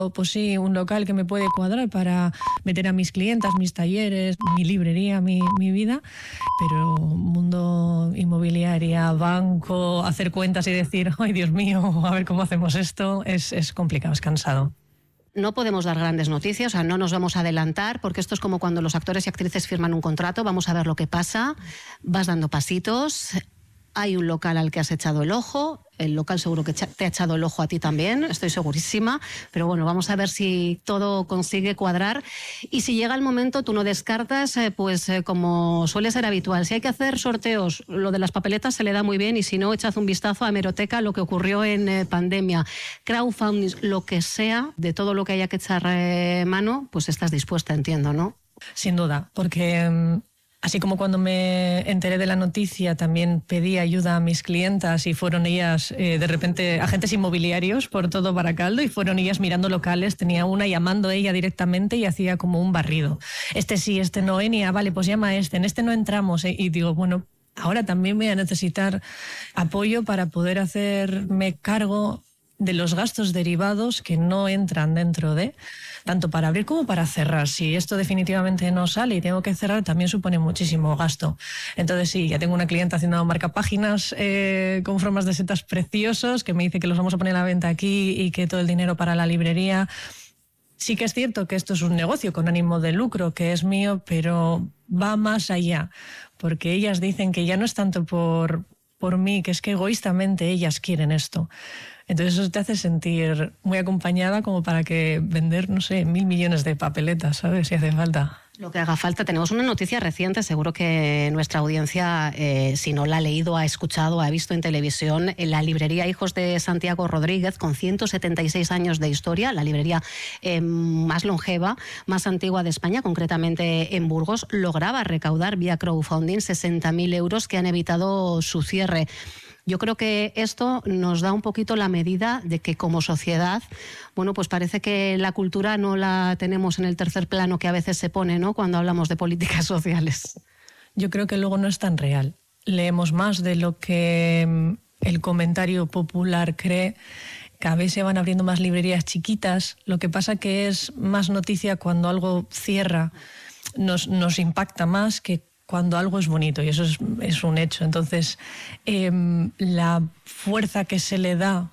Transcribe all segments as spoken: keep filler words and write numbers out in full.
pues sí, un local que me puede cuadrar para meter a mis clientas, mis talleres, mi librería, mi, mi vida, pero mundo inmobiliaria, banco, hacer cuentas y decir, ay Dios mío, a ver cómo hacemos esto, es, es complicado, es cansado. No podemos dar grandes noticias, o sea, no nos vamos a adelantar, porque esto es como cuando los actores y actrices firman un contrato, vamos a ver lo que pasa, vas dando pasitos. Hay un local al que has echado el ojo, el local seguro que te ha echado el ojo a ti también, estoy segurísima, pero bueno, vamos a ver si todo consigue cuadrar y si llega el momento tú no descartas, eh, pues eh, como suele ser habitual, si hay que hacer sorteos, lo de las papeletas se le da muy bien y si no, echad un vistazo a Hemeroteca, lo que ocurrió en eh, pandemia, crowdfunding, lo que sea, de todo lo que haya que echar eh, mano, pues estás dispuesta, entiendo, ¿no? Sin duda, porque... Um... Así como cuando me enteré de la noticia también pedí ayuda a mis clientas y fueron ellas eh, de repente agentes inmobiliarios por todo Baracaldo y fueron ellas mirando locales, tenía una llamando ella directamente y hacía como un barrido. Este sí, este no, Enia, vale, pues llama a este, en este no entramos eh, y digo, bueno, ahora también voy a necesitar apoyo para poder hacerme cargo de los gastos derivados que no entran dentro de, tanto para abrir como para cerrar. Si esto definitivamente no sale y tengo que cerrar, también supone muchísimo gasto. Entonces sí, ya tengo una clienta haciendo marcapáginas eh, con formas de setas preciosos, que me dice que los vamos a poner a la venta aquí y que todo el dinero para la librería. Sí que es cierto que esto es un negocio con ánimo de lucro, que es mío, pero va más allá, porque ellas dicen que ya no es tanto por, por mí, que es que egoístamente ellas quieren esto. Entonces eso te hace sentir muy acompañada como para que vender, no sé, mil millones de papeletas, ¿sabes? Si hace falta. Lo que haga falta. Tenemos una noticia reciente, seguro que nuestra audiencia, eh, si no la ha leído, ha escuchado, ha visto en televisión, en la librería Hijos de Santiago Rodríguez, con ciento setenta y seis años de historia, la librería eh, más longeva, más antigua de España, concretamente en Burgos, lograba recaudar vía crowdfunding sesenta mil euros que han evitado su cierre. Yo creo que esto nos da un poquito la medida de que como sociedad, bueno, pues parece que la cultura no la tenemos en el tercer plano que a veces se pone, ¿no?, cuando hablamos de políticas sociales. Yo creo que luego no es tan real. Leemos más de lo que el comentario popular cree. Cada vez se van abriendo más librerías chiquitas. Lo que pasa que es más noticia cuando algo cierra, nos, nos impacta más que cuando algo es bonito, y eso es, es un hecho. Entonces, eh, la fuerza que se le da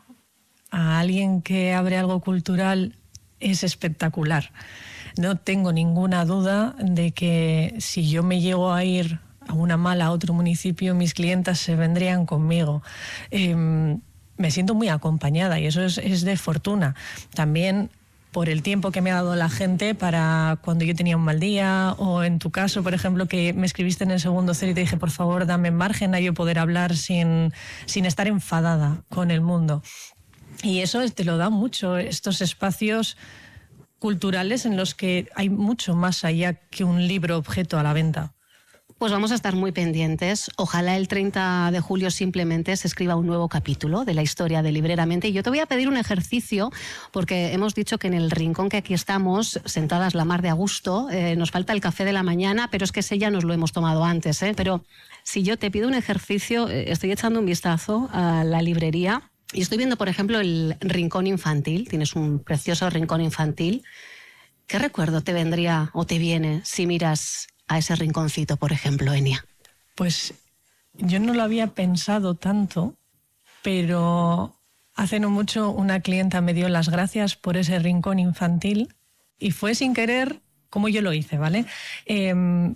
a alguien que abre algo cultural es espectacular. No tengo ninguna duda de que si yo me llego a ir a una mala a otro municipio, mis clientas se vendrían conmigo. Eh, me siento muy acompañada y eso es, es de fortuna. También por el tiempo que me ha dado la gente para cuando yo tenía un mal día, o en tu caso, por ejemplo, que me escribiste en el segundo cero y te dije, por favor, dame margen a yo poder hablar sin, sin estar enfadada con el mundo. Y eso te lo da mucho, estos espacios culturales en los que hay mucho más allá que un libro objeto a la venta. Pues vamos a estar muy pendientes. Ojalá el treinta de julio simplemente se escriba un nuevo capítulo de la historia de Libreramente. Y yo te voy a pedir un ejercicio, porque hemos dicho que en el rincón que aquí estamos, sentadas la mar de a gusto, eh, nos falta el café de la mañana, pero es que ese ya nos lo hemos tomado antes, ¿eh? Pero si yo te pido un ejercicio, eh, estoy echando un vistazo a la librería y estoy viendo, por ejemplo, el rincón infantil. Tienes un precioso rincón infantil. ¿Qué recuerdo te vendría o te viene si miras a ese rinconcito, por ejemplo, Enia? Pues yo no lo había pensado tanto, pero hace no mucho una clienta me dio las gracias por ese rincón infantil y fue sin querer como yo lo hice, ¿vale? Eh,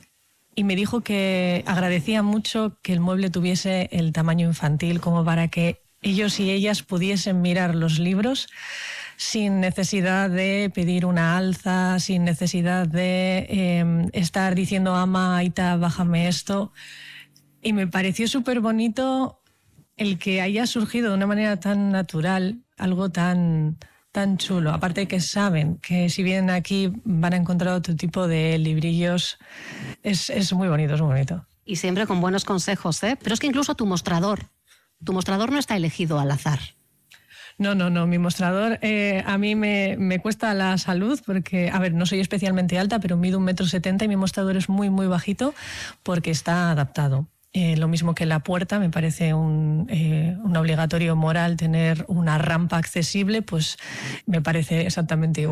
y me dijo que agradecía mucho que el mueble tuviese el tamaño infantil como para que ellos y ellas pudiesen mirar los libros sin necesidad de pedir una alza, sin necesidad de eh, estar diciendo, ama, Aita, bájame esto. Y me pareció súper bonito el que haya surgido de una manera tan natural, algo tan, tan chulo. Aparte que saben que si vienen aquí van a encontrar otro tipo de librillos. Es, es muy bonito, es muy bonito. Y siempre con buenos consejos, ¿eh? Pero es que incluso tu mostrador, tu mostrador no está elegido al azar. No, no, no. Mi mostrador eh, a mí me, me cuesta la salud porque, a ver, no soy especialmente alta, pero mido un metro setenta y mi mostrador es muy, muy bajito porque está adaptado. Eh, lo mismo que la puerta, me parece un, eh, un obligatorio moral tener una rampa accesible, pues me parece exactamente igual.